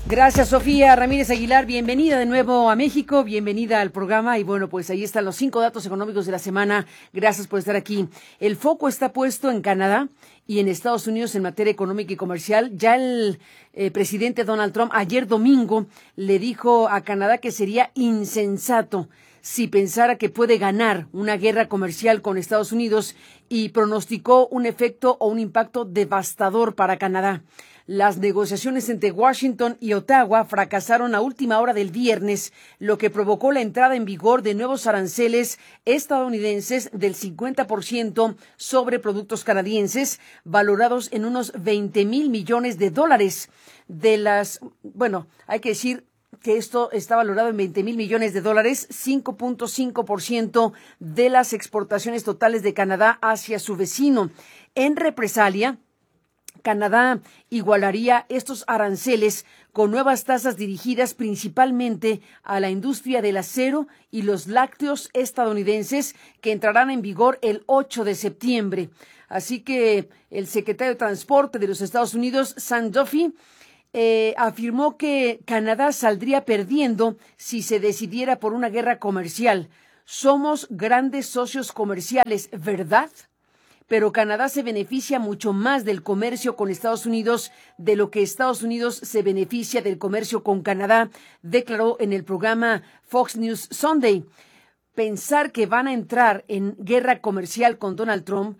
Gracias, Sofía Ramírez Aguilar. Bienvenida de nuevo a México, bienvenida al programa. Y bueno, pues ahí están los 5 datos económicos de la semana. Gracias por estar aquí. El foco está puesto en Canadá y en Estados Unidos en materia económica y comercial. Ya el presidente Donald Trump ayer domingo le dijo a Canadá que sería insensato si pensara que puede ganar una guerra comercial con Estados Unidos y pronosticó un efecto o un impacto devastador para Canadá. Las negociaciones entre Washington y Ottawa fracasaron a última hora del viernes, lo que provocó la entrada en vigor de nuevos aranceles estadounidenses del 50% sobre productos canadienses, valorados en unos $20,000 millones. Hay que decir que esto está valorado en $20,000 millones, 5.5% de las exportaciones totales de Canadá hacia su vecino. En represalia, Canadá igualaría estos aranceles con nuevas tasas dirigidas principalmente a la industria del acero y los lácteos estadounidenses, que entrarán en vigor el 8 de septiembre. Así que el secretario de Transporte de los Estados Unidos, Sam Duffy, afirmó que Canadá saldría perdiendo si se decidiera por una guerra comercial. Somos grandes socios comerciales, ¿verdad? Pero Canadá se beneficia mucho más del comercio con Estados Unidos de lo que Estados Unidos se beneficia del comercio con Canadá, declaró en el programa Fox News Sunday. Pensar que van a entrar en guerra comercial con Donald Trump,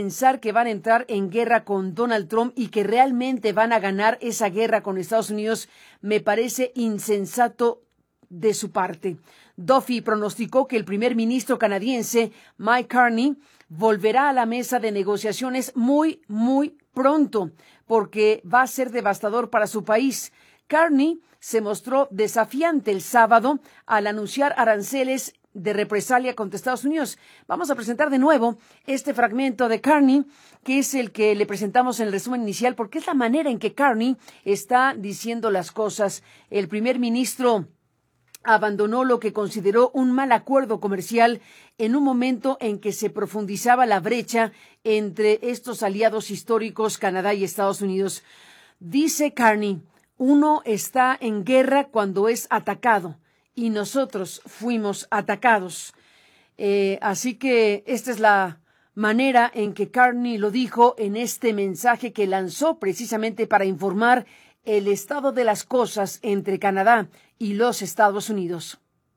y que realmente van a ganar esa guerra con Estados Unidos, me parece insensato de su parte. Duffy pronosticó que el primer ministro canadiense, Mike Carney, volverá a la mesa de negociaciones muy, muy pronto, porque va a ser devastador para su país. Carney se mostró desafiante el sábado al anunciar aranceles de represalia contra Estados Unidos. Vamos a presentar de nuevo este fragmento de Carney, que es el que le presentamos en el resumen inicial, porque es la manera en que Carney está diciendo las cosas. El primer ministro abandonó lo que consideró un mal acuerdo comercial en un momento en que se profundizaba la brecha entre estos aliados históricos, Canadá y Estados Unidos. Dice Carney, uno está en guerra cuando es atacado y nosotros fuimos atacados. Así que esta es la manera en que Carney lo dijo en este mensaje que lanzó precisamente para informar el estado de las cosas entre Canadá y los Estados Unidos.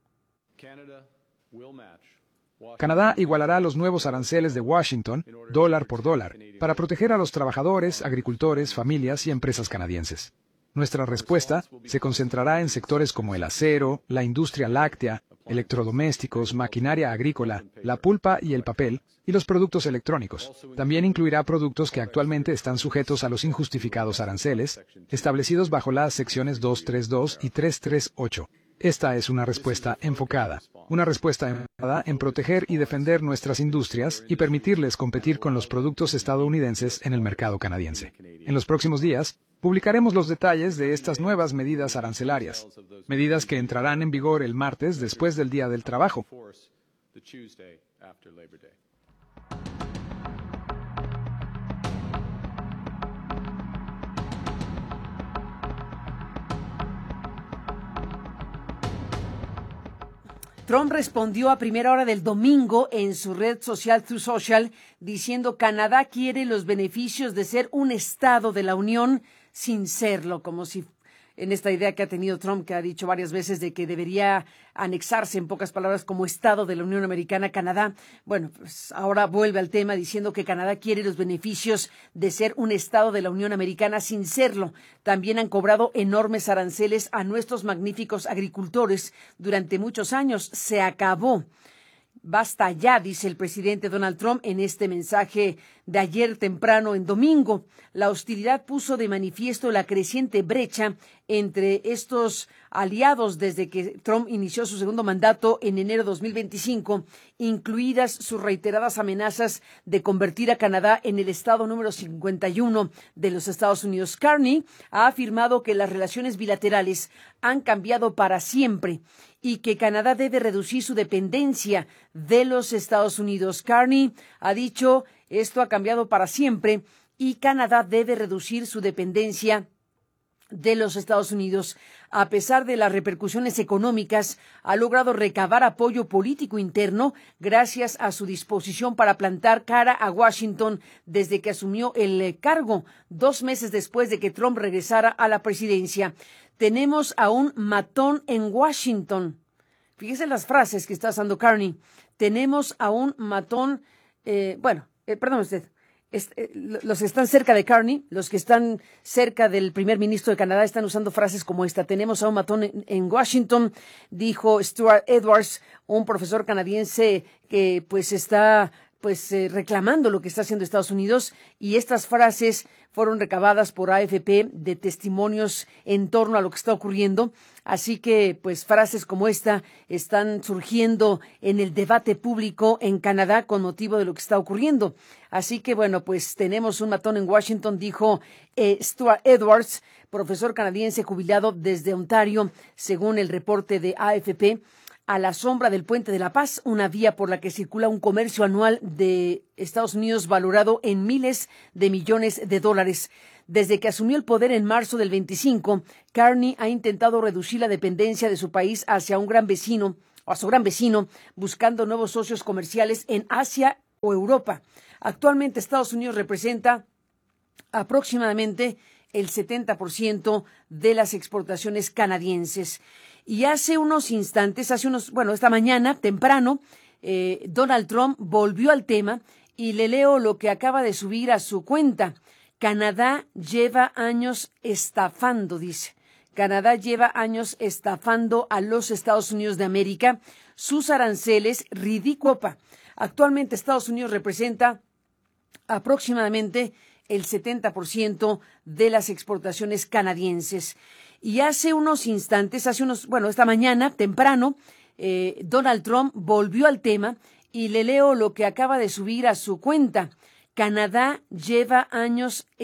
Canadá igualará los nuevos aranceles de Washington, dólar por dólar, para proteger a los trabajadores, agricultores, familias y empresas canadienses. Nuestra respuesta se concentrará en sectores como el acero, la industria láctea, electrodomésticos, maquinaria agrícola, la pulpa y el papel, y los productos electrónicos. También incluirá productos que actualmente están sujetos a los injustificados aranceles, establecidos bajo las secciones 232 y 338. Esta es una respuesta enfocada en proteger y defender nuestras industrias y permitirles competir con los productos estadounidenses en el mercado canadiense. En los próximos días, publicaremos los detalles de estas nuevas medidas arancelarias, medidas que entrarán en vigor el martes después del Día del Trabajo. Trump respondió a primera hora del domingo en su red social Truth Social diciendo Canadá quiere los beneficios de ser un estado de la Unión sin serlo, como si en esta idea que ha tenido Trump, que ha dicho varias veces de que debería anexarse, en pocas palabras, como Estado de la Unión Americana, Canadá. Bueno, pues ahora vuelve al tema diciendo que Canadá quiere los beneficios de ser un Estado de la Unión Americana sin serlo. También han cobrado enormes aranceles a nuestros magníficos agricultores durante muchos años. Se acabó. Basta ya, dice el presidente Donald Trump en este mensaje de ayer temprano en domingo. La hostilidad puso de manifiesto la creciente brecha entre estos aliados desde que Trump inició su segundo mandato en enero de 2025, incluidas sus reiteradas amenazas de convertir a Canadá en el estado número 51 de los Estados Unidos. Carney ha afirmado que las relaciones bilaterales han cambiado para siempre y que Canadá debe reducir su dependencia de los Estados Unidos. Carney ha dicho, esto ha cambiado para siempre y Canadá debe reducir su dependencia de los Estados Unidos. A pesar de las repercusiones económicas, ha logrado recabar apoyo político interno gracias a su disposición para plantar cara a Washington desde que asumió el cargo 2 meses después de que Trump regresara a la presidencia. Tenemos a un matón en Washington. Fíjese las frases que está usando Carney. Tenemos a un matón, perdón usted. Los que están cerca de Carney, los que están cerca del primer ministro de Canadá están usando frases como esta. Tenemos a un matón en Washington, dijo Stuart Edwards, un profesor canadiense que está reclamando lo que está haciendo Estados Unidos, y estas frases fueron recabadas por AFP de testimonios en torno a lo que está ocurriendo. Así que, frases como esta están surgiendo en el debate público en Canadá con motivo de lo que está ocurriendo. Así que, tenemos un matón en Washington, dijo Stuart Edwards, profesor canadiense jubilado desde Ontario, según el reporte de AFP. A la sombra del Puente de la Paz, una vía por la que circula un comercio anual de Estados Unidos valorado en miles de millones de dólares. Desde que asumió el poder en marzo del 25, Carney ha intentado reducir la dependencia de su país hacia su gran vecino, buscando nuevos socios comerciales en Asia o Europa. Actualmente Estados Unidos representa aproximadamente el 70% de las exportaciones canadienses. Y esta mañana, temprano, Donald Trump volvió al tema y le leo lo que acaba de subir a su cuenta. Canadá lleva años estafando, dice. Canadá lleva años estafando a los Estados Unidos de América. Sus aranceles ridículos. Actualmente Estados Unidos representa aproximadamente el 70% de las exportaciones canadienses. Y esta mañana, temprano, Donald Trump volvió al tema y le leo lo que acaba de subir a su cuenta. Canadá lleva años